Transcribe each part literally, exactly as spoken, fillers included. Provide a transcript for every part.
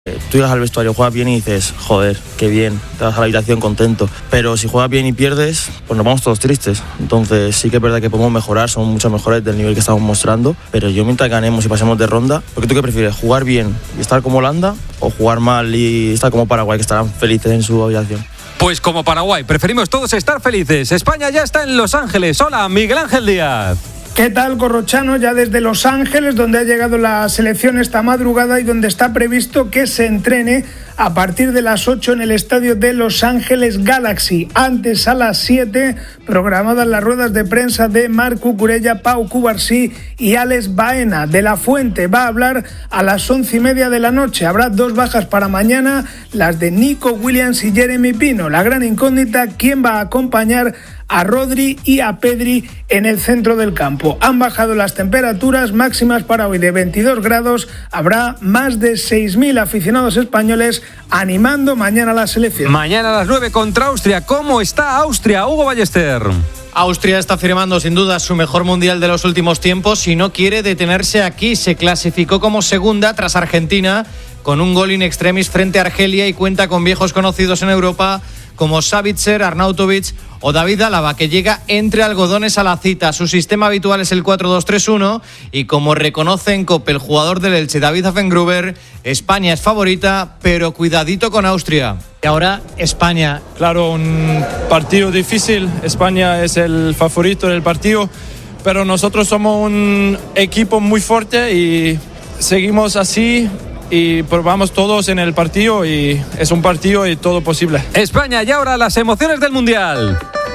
Tú llegas al vestuario, juegas bien y dices, joder, qué bien, te vas a la habitación contento. Pero si juegas bien y pierdes, pues nos vamos todos tristes. Entonces sí que es verdad que podemos mejorar, somos mucho mejores del nivel que estamos mostrando. Pero yo mientras ganemos y pasemos de ronda, ¿porque tú qué prefieres? ¿Jugar bien y estar como Holanda o jugar mal y estar como Paraguay, que estarán felices en su habitación? Pues como Paraguay, preferimos todos estar felices. España ya está en Los Ángeles. Hola, Miguel Ángel Díaz. ¿Qué tal, Corrochano? Ya desde Los Ángeles, donde ha llegado la selección esta madrugada y donde está previsto que se entrene a partir de las ocho en el estadio de Los Ángeles Galaxy. Antes, a las siete, programadas las ruedas de prensa de Marc Cucurella, Pau Cubarsí y Alex Baena. De la Fuente va a hablar a las once y media de la noche. Habrá dos bajas para mañana, las de Nico Williams y Jeremy Pino. La gran incógnita, ¿quién va a acompañar a Rodri y a Pedri en el centro del campo? Han bajado las temperaturas máximas para hoy de veintidós grados. Habrá más de seis mil aficionados españoles animando mañana a la selección. Mañana a las nueve contra Austria. ¿Cómo está Austria, Hugo Ballester? Austria está firmando sin duda su mejor mundial de los últimos tiempos y no quiere detenerse aquí. Se clasificó como segunda tras Argentina con un gol in extremis frente a Argelia y cuenta con viejos conocidos en Europa como Savitzer, Arnautovic o David Álava, que llega entre algodones a la cita. Su sistema habitual es el cuatro dos tres uno y como reconoce en COPE el jugador del Elche, David Affengruber, España es favorita, pero cuidadito con Austria. Y ahora España. Claro, un partido difícil. España es el favorito del partido, pero nosotros somos un equipo muy fuerte y seguimos así y probamos todos en el partido y es un partido y todo posible. España, y ahora las emociones del Mundial.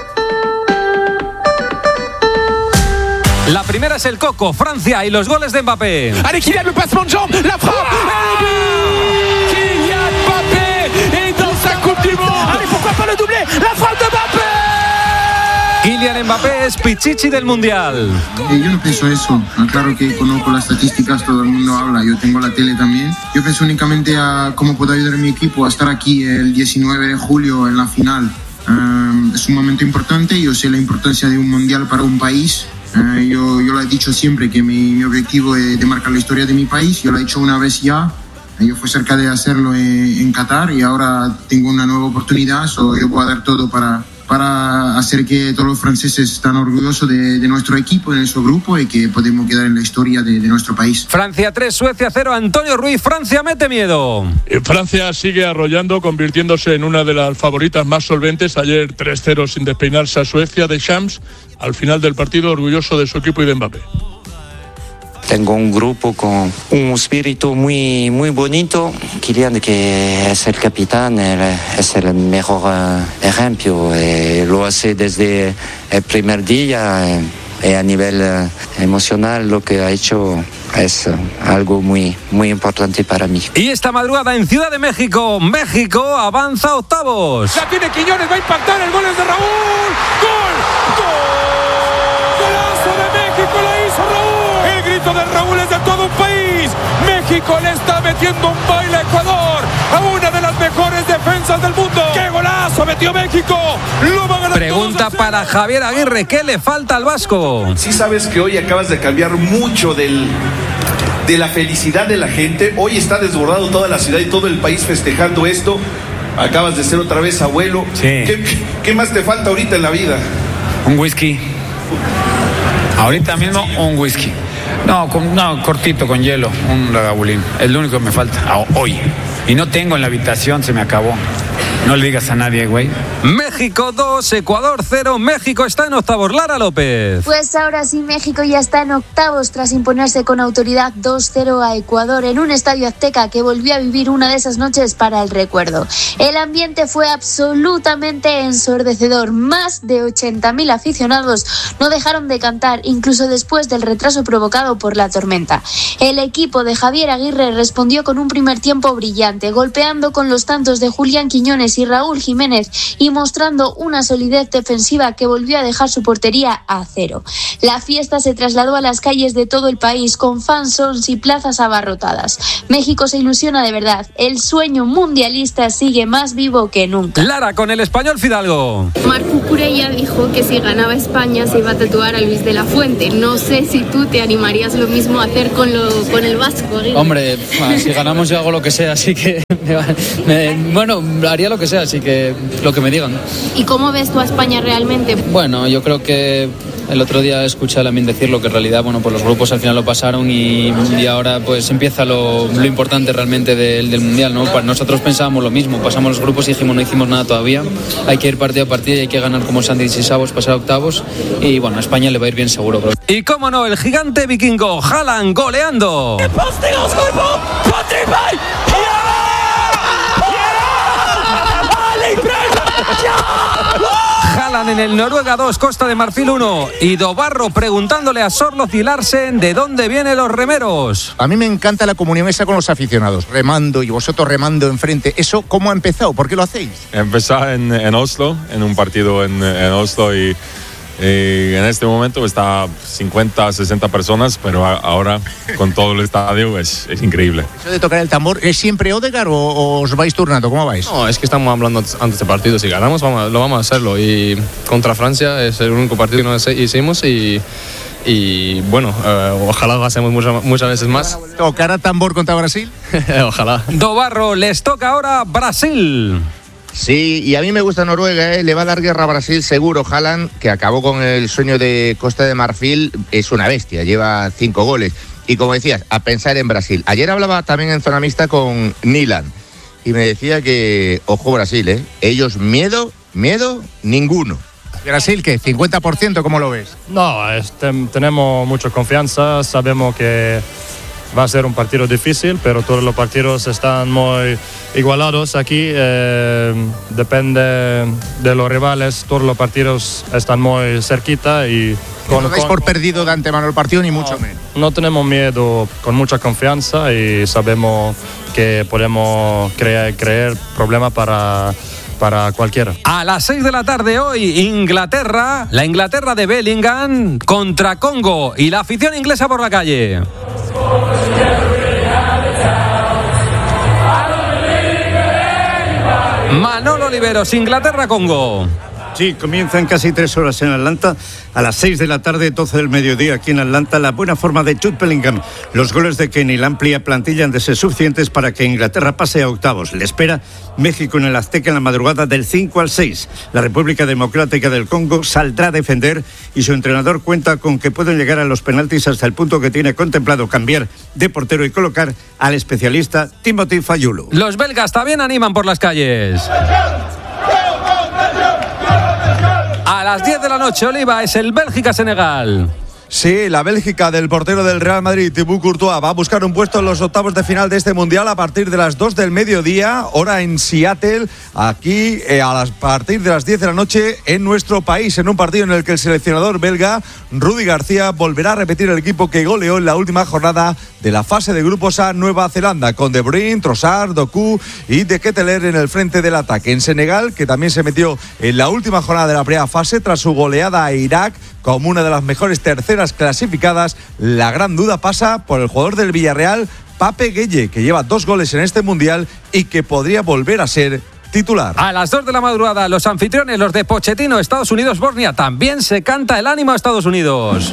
La primera es el Coco, Francia y los goles de Mbappé. Allez, Kylian, le passement de jambe, la frappe, et le but Kylian Mbappé est dans sa Coupe du Monde. Allez, pourquoi pas le doublé, la frappe de Mbappé. Kylian Mbappé es Pichichi del Mundial. Eh, yo no pienso eso. Claro que conozco las estadísticas, todo el mundo habla. Yo tengo la tele también. Yo pienso únicamente a cómo puedo ayudar a mi equipo a estar aquí el diecinueve de julio en la final. Um, es un momento importante. Yo sé la importancia de un mundial para un país. Uh, yo, yo lo he dicho siempre que mi, mi objetivo es de marcar la historia de mi país. Yo lo he hecho una vez ya. Yo fui cerca de hacerlo en, en Qatar y ahora tengo una nueva oportunidad. So yo voy a dar todo para... para hacer que todos los franceses estén orgullosos de, de nuestro equipo, de nuestro grupo y que podemos quedar en la historia de, de nuestro país. Francia tres, Suecia cero, Antonio Ruiz, Francia mete miedo. Francia sigue arrollando, convirtiéndose en una de las favoritas más solventes. Ayer tres cero sin despeinarse a Suecia de Shams, al final del partido orgulloso de su equipo y de Mbappé. Tengo un grupo con un espíritu muy, muy bonito. Kylian, que es el capitán, es el mejor uh, ejemplo. Eh, lo hace desde el primer día. Eh, a nivel uh, emocional, lo que ha hecho es uh, algo muy, muy importante para mí. Y esta madrugada en Ciudad de México, México avanza a octavos. La tiene Quiñones, va a impactar, el gol es de Raúl. ¡Gol! ¡Gol! ¡Golazo de México! ¡La hizo Raúl! El grito de Raúl es de todo un país. México le está metiendo un baile a Ecuador, a una de las mejores defensas del mundo. ¡Qué golazo metió México! Lo va a ganar. Pregunta para Javier Aguirre, ¿qué le falta al vasco? Sí sabes que hoy acabas de cambiar mucho del, de la felicidad de la gente. Hoy está desbordado toda la ciudad y todo el país festejando esto. Acabas de ser otra vez abuelo. Sí. ¿Qué, qué más te falta ahorita en la vida? Un whisky. Ahorita mismo un whisky. No, con, no, cortito, con hielo, un Lagavulín. Es lo único que me falta hoy. Y no tengo en la habitación, se me acabó. No le digas a nadie, güey. México dos, Ecuador cero. México está en octavos. Lara López. Pues ahora sí, México ya está en octavos tras imponerse con autoridad dos cero a Ecuador en un estadio azteca que volvió a vivir una de esas noches para el recuerdo. El ambiente fue absolutamente ensordecedor. Más de ochenta mil aficionados no dejaron de cantar, incluso después del retraso provocado por la tormenta. El equipo de Javier Aguirre respondió con un primer tiempo brillante, golpeando con los tantos de Julián Quiñones Martínez y Raúl Jiménez y mostrando una solidez defensiva que volvió a dejar su portería a cero. La fiesta se trasladó a las calles de todo el país con fans y plazas abarrotadas. México se ilusiona de verdad. El sueño mundialista sigue más vivo que nunca. Lara con el Español Fidalgo. Marc Cucurella dijo que si ganaba España se iba a tatuar a Luis de la Fuente. No sé si tú te animarías lo mismo a hacer con, lo, con el vasco. ¿eh? Hombre, si ganamos yo hago lo que sea, así que me, bueno, haría lo que sea, así que lo que me digan. ¿Y cómo ves tú a España realmente? Bueno, yo creo que el otro día escuché a Lamine decirlo, que en realidad, bueno, pues los grupos al final lo pasaron y, y ahora pues empieza lo, lo importante realmente del, del Mundial, ¿no? Nosotros pensábamos lo mismo, pasamos los grupos y dijimos no hicimos nada todavía, hay que ir partido a partido y hay que ganar como Sandy y Savos, pasar a octavos y bueno, a España le va a ir bien seguro, creo. Y cómo no, el gigante vikingo Haaland goleando. Haaland en el Noruega dos, Costa de Marfil uno. Y Dobarro preguntándole a Sorloth y Larsen de dónde vienen los remeros. A mí me encanta la comunión esa con los aficionados, remando y vosotros remando enfrente. ¿Eso cómo ha empezado? ¿Por qué lo hacéis? Empezó en, en Oslo, en un partido en, en Oslo y, y en este momento está cincuenta, sesenta personas, pero a, ahora con todo el estadio es, es increíble. ¿Eso de tocar el tambor es siempre Odegaard o, o os vais turnando? ¿Cómo vais? No, es que estamos hablando antes del partido. Si ganamos, vamos, lo vamos a hacerlo. Y contra Francia es el único partido que no hicimos y... Y bueno, uh, ojalá lo hacemos muchas, muchas veces más. ¿Tocar a tambor contra Brasil? Ojalá. Dobarro, les toca ahora Brasil. Sí, y a mí me gusta Noruega, ¿eh? Le va a dar guerra a Brasil seguro. Haaland, que acabó con el sueño de Costa de Marfil, es una bestia, lleva cinco goles. Y como decías, a pensar en Brasil. Ayer hablaba también en zona mixta con Nilan y me decía que, ojo Brasil, ¿eh? Ellos miedo, miedo, ninguno. Brasil, ¿qué? ¿cincuenta por ciento? ¿Cómo lo ves? No, este, tenemos mucha confianza, sabemos que va a ser un partido difícil, pero todos los partidos están muy igualados aquí, eh, depende de los rivales, todos los partidos están muy cerquita y... Con, no dais por perdido de antemano el partido, ni mucho menos. No tenemos miedo, con mucha confianza y sabemos que podemos crear, crear problemas para... para cualquiera. A las seis de la tarde hoy, Inglaterra, la Inglaterra de Bellingham contra Congo y la afición inglesa por la calle. Manolo Oliveros, Inglaterra-Congo. Sí, comienzan casi tres horas en Atlanta, a las seis de la tarde, doce del mediodía aquí en Atlanta, la buena forma de Jude Bellingham. Los goles de Kane y la amplia plantilla han de ser suficientes para que Inglaterra pase a octavos. Le espera México en el Azteca en la madrugada del cinco al seis. La República Democrática del Congo saldrá a defender y su entrenador cuenta con que pueden llegar a los penaltis hasta el punto que tiene contemplado cambiar de portero y colocar al especialista Timothy Fayulu. Los belgas también animan por las calles. A las diez de la noche, Oliva, es el Bélgica-Senegal. Sí, la Bélgica del portero del Real Madrid, Thibaut Courtois, va a buscar un puesto en los octavos de final de este Mundial a partir de las dos del mediodía, hora en Seattle, aquí eh, a, las, a partir de las diez de la noche en nuestro país, en un partido en el que el seleccionador belga, Rudi García, volverá a repetir el equipo que goleó en la última jornada de la fase de grupos a Nueva Zelanda, con De Bruyne, Trossard, Doku y De Ketelaere en el frente del ataque. En Senegal, que también se metió en la última jornada de la primera fase tras su goleada a Irak como una de las mejores terceras clasificadas, la gran duda pasa por el jugador del Villarreal, Pape Gueye, que lleva dos goles en este Mundial y que podría volver a ser titular. A las dos de la madrugada, los anfitriones, los de Pochettino, Estados Unidos-Bosnia, también se canta el ánimo a Estados Unidos.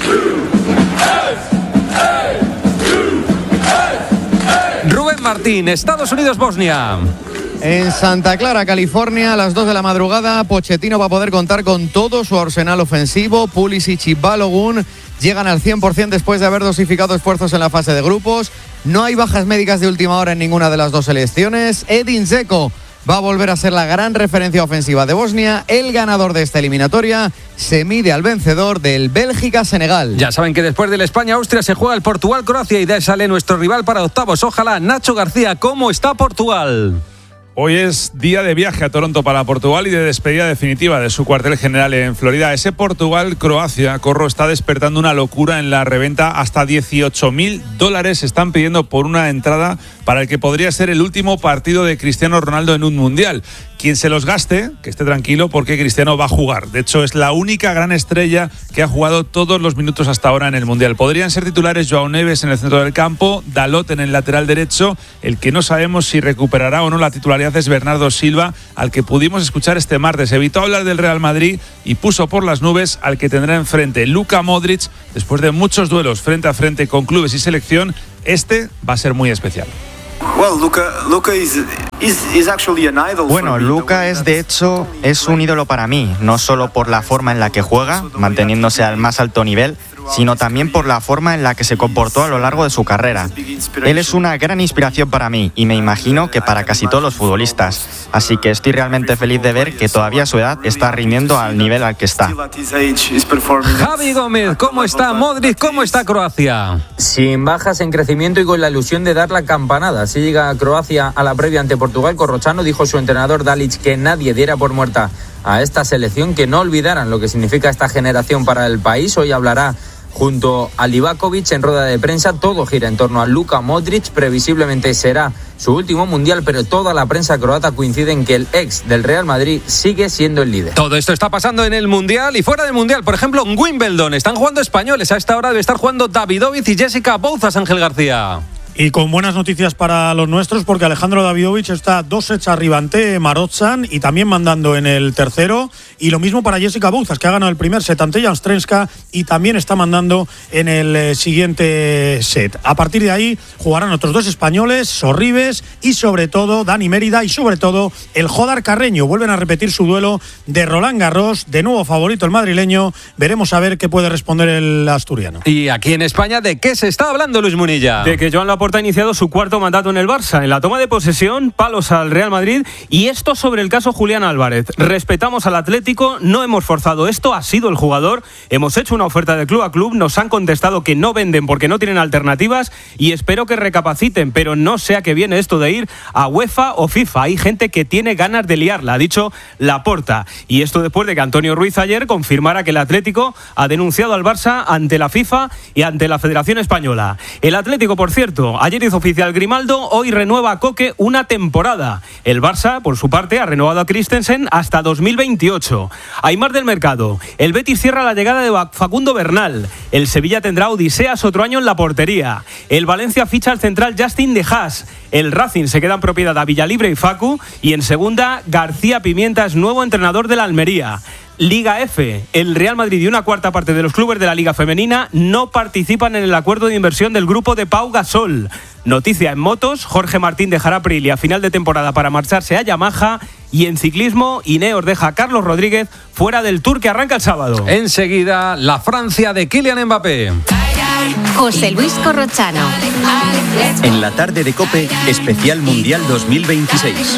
Rubén Martín, Estados Unidos-Bosnia. En Santa Clara, California, a las dos de la madrugada, Pochettino va a poder contar con todo su arsenal ofensivo. Pulisic y Balogun llegan al cien por ciento después de haber dosificado esfuerzos en la fase de grupos. No hay bajas médicas de última hora en ninguna de las dos selecciones. Edin Dzeko va a volver a ser la gran referencia ofensiva de Bosnia. El ganador de esta eliminatoria se mide al vencedor del Bélgica-Senegal. Ya saben que después del España-Austria se juega el Portugal-Croacia y de ahí sale nuestro rival para octavos. Ojalá. Nacho García, ¿cómo está Portugal? Hoy es día de viaje a Toronto para Portugal y de despedida definitiva de su cuartel general en Florida. Ese Portugal-Croacia, Corro, está despertando una locura en la reventa. Hasta dieciocho mil dólares están pidiendo por una entrada para el que podría ser el último partido de Cristiano Ronaldo en un mundial. Quien se los gaste, que esté tranquilo porque Cristiano va a jugar. De hecho, es la única gran estrella que ha jugado todos los minutos hasta ahora en el mundial. Podrían ser titulares Joao Neves en el centro del campo, Dalot en el lateral derecho. El que no sabemos si recuperará o no la titularidad es Bernardo Silva, al que pudimos escuchar este martes. Evitó hablar del Real Madrid y puso por las nubes al que tendrá enfrente. Luka Modric, después de muchos duelos frente a frente con clubes y selección, este va a ser muy especial. Bueno, Luka es de hecho es un ídolo para mí, no solo por la forma en la que juega, manteniéndose al más alto nivel, sino también por la forma en la que se comportó a lo largo de su carrera. Él es una gran inspiración para mí y me imagino que para casi todos los futbolistas. Así que estoy realmente feliz de ver que todavía a su edad está rindiendo al nivel al que está. Javi Gómez, ¿cómo está Modric? ¿Cómo está Croacia? Sin bajas, en crecimiento y con la ilusión de dar la campanada. Así llega Croacia a la previa ante Portugal. Corrochano dijo su entrenador Dalic que nadie diera por muerta a esta selección, que no olvidaran lo que significa esta generación para el país. Hoy hablará junto a Livakovic en rueda de prensa. Todo gira en torno a Luka Modric. Previsiblemente será su último mundial, pero toda la prensa croata coincide en que el ex del Real Madrid sigue siendo el líder. Todo esto está pasando en el mundial y fuera del mundial. Por ejemplo, en Wimbledon están jugando españoles. A esta hora debe estar jugando Davidovich y Jessica Bouzas, Ángel García. Y con buenas noticias para los nuestros, porque Alejandro Davidovich está dos sets arriba ante Marozsan y también mandando en el tercero. Y lo mismo para Jessica Bouzas, que ha ganado el primer set ante Janstrenska y también está mandando en el eh, siguiente set. A partir de ahí jugarán otros dos españoles, Sorribes y sobre todo Dani Mérida y sobre todo el Jodar Carreño. Vuelven a repetir su duelo de Roland Garros, de nuevo favorito el madrileño. Veremos a ver qué puede responder el asturiano. Y aquí en España, ¿de qué se está hablando, Luis Munilla? De que Joan Laporta ha iniciado su cuarto mandato en el Barça. En la toma de posesión, palos al Real Madrid. Y esto sobre el caso Julián Álvarez. Respetamos al Atlético, no hemos forzado esto, ha sido el jugador. Hemos hecho una oferta de club a club, nos han contestado que no venden porque no tienen alternativas y espero que recapaciten, pero no sé a qué viene esto de ir a UEFA o FIFA. Hay gente que tiene ganas de liarla, ha dicho Laporta. Y esto después de que Antonio Ruiz ayer confirmara que el Atlético ha denunciado al Barça ante la FIFA y ante la Federación Española. El Atlético, por cierto, ayer hizo oficial Grimaldo, hoy renueva a Coque una temporada. El Barça, por su parte, ha renovado a Christensen hasta dos mil veintiocho. Aimar del Mercado. El Betis cierra la llegada de Facundo Bernal. El Sevilla tendrá Odiseas otro año en la portería. El Valencia ficha al central Justin de Haas. El Racing se queda en propiedad a Villalibre y Facu. Y en segunda, García Pimienta es nuevo entrenador de la Almería. Liga F. El Real Madrid y una cuarta parte de los clubes de la Liga Femenina no participan en el acuerdo de inversión del grupo de Pau Gasol. Noticia en motos, Jorge Martín dejará Aprilia a final de temporada para marcharse a Yamaha. Y en ciclismo, Ineos deja a Carlos Rodríguez fuera del Tour que arranca el sábado. Enseguida, la Francia de Kylian Mbappé. José Luis Corrochano. En la tarde de COPE, especial Mundial dos mil veintiséis.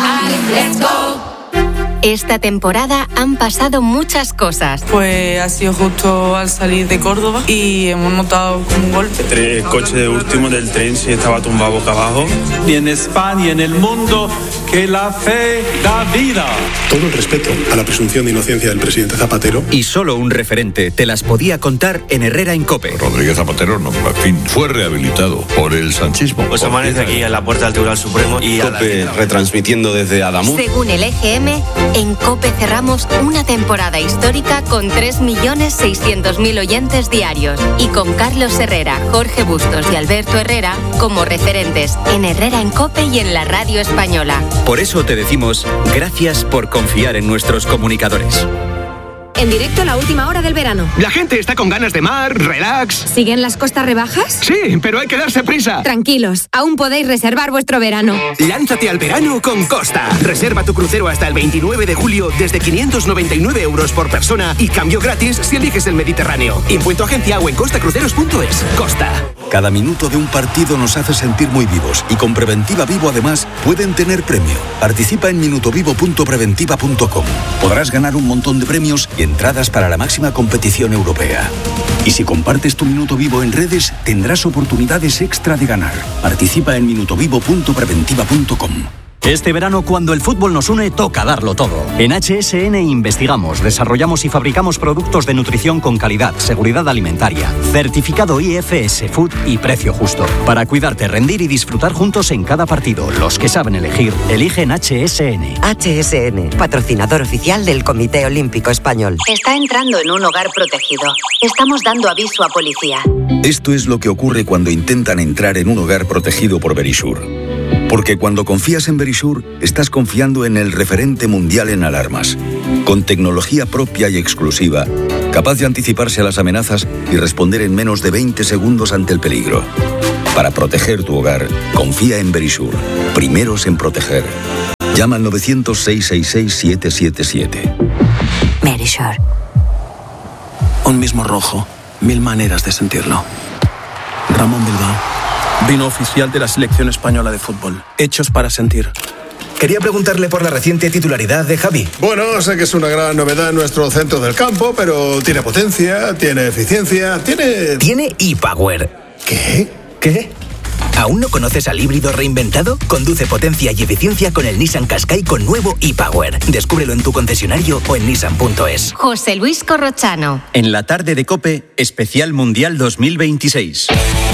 Esta temporada han pasado muchas cosas. Pues ha sido justo al salir de Córdoba y hemos notado como un golpe. El coche de último del tren sí estaba tumbado boca abajo. Y en España y en el mundo, que la fe da vida. Todo el respeto a la presunción de inocencia del presidente Zapatero. Y solo un referente te las podía contar en Herrera en COPE. Rodríguez Zapatero, no, en fin, fue rehabilitado por el sanchismo. Pues amanece aquí en la puerta del Tribunal Supremo y COPE retransmitiendo desde Adamuz. Según el E G M, en COPE cerramos una temporada histórica con tres millones seiscientos mil oyentes diarios y con Carlos Herrera, Jorge Bustos y Alberto Herrera como referentes en Herrera en COPE y en la radio española. Por eso te decimos gracias por confiar en nuestros comunicadores. En directo la última hora del verano. La gente está con ganas de mar, relax. ¿Siguen las costas rebajas? Sí, pero hay que darse prisa. Tranquilos, aún podéis reservar vuestro verano. Lánzate al verano con Costa. Reserva tu crucero hasta el veintinueve de julio desde quinientos noventa y nueve euros por persona y cambio gratis si eliges el Mediterráneo. Impuesto agencia o en costacruceros punto es. Costa. Cada minuto de un partido nos hace sentir muy vivos y con Preventiva Vivo además pueden tener premio. Participa en minutovivo punto preventiva punto com. Podrás ganar un montón de premios y entradas para la máxima competición europea. Y si compartes tu minuto vivo en redes, tendrás oportunidades extra de ganar. Participa en minutovivo punto preventiva punto com. Este verano, cuando el fútbol nos une, toca darlo todo. En H S N investigamos, desarrollamos y fabricamos productos de nutrición con calidad, seguridad alimentaria, certificado I F S Food y precio justo. Para cuidarte, rendir y disfrutar juntos en cada partido. Los que saben elegir, eligen H S N. H S N, patrocinador oficial del Comité Olímpico Español. Está entrando en un hogar protegido. Estamos dando aviso a policía. Esto es lo que ocurre cuando intentan entrar en un hogar protegido por Verisure. Porque cuando confías en Verisure, estás confiando en el referente mundial en alarmas, con tecnología propia y exclusiva, capaz de anticiparse a las amenazas y responder en menos de veinte segundos ante el peligro. Para proteger tu hogar, confía en Verisure. Primeros en proteger. Llama al nueve cero cero, seis seis seis, siete siete siete. Verisure. Un mismo rojo, mil maneras de sentirlo. Ramón Bilbao. Vino oficial de la selección española de fútbol. Hechos para sentir. Quería preguntarle por la reciente titularidad de Javi. Bueno, sé que es una gran novedad en nuestro centro del campo, pero tiene potencia, tiene eficiencia, tiene... Tiene e-Power. ¿Qué? ¿Qué? ¿Aún no conoces al híbrido reinventado? Conduce potencia y eficiencia con el Nissan Qashqai con nuevo e-Power. Descúbrelo en tu concesionario o en nissan punto es. José Luis Corrochano. En la tarde de COPE, especial Mundial dos mil veintiséis.